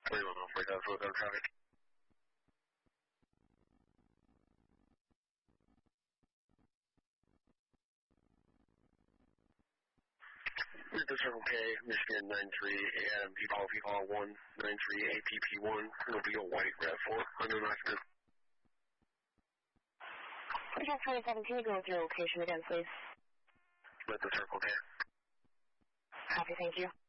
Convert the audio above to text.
4103, that's traffic. The Circle K, Michigan 93, Adam, P-Call 193, APP1, it'll be a white RAV4, under accident. Michigan 2017, go with your location again, please. With the Circle K. Copy, thank you.